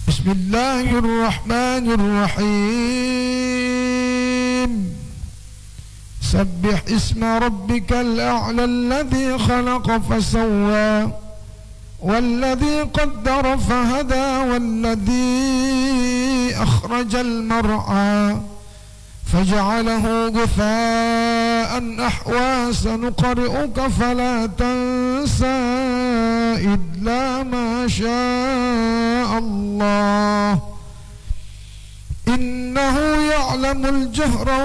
بسم الله الرحمن الرحيم سبح اسم ربك الأعلى الذي خلق فسوى والذي قدر فهدى والذي أخرج المرعى فجعله غثاء أحوى سنقرئك فلا تنسى إلا ما شاء الله إنه يعلم الجهر